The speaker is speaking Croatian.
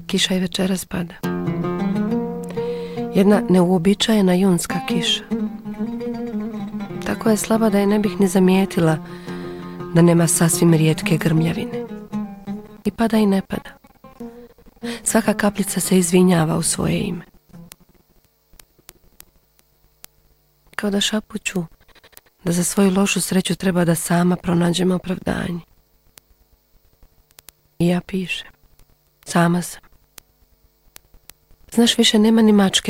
Kiša i večeras pada. Jedna neuobičajena junska kiša. Tako je slaba da je ne bih ni zamijetila da nema sasvim rijetke grmljavine. I pada i ne pada. Svaka kapljica se izvinjava u svoje ime. Kao da šapuću da za svoju lošu sreću treba da sama pronađem opravdanje. I ja pišem. Sama sam. Znaš, više nema ni mačke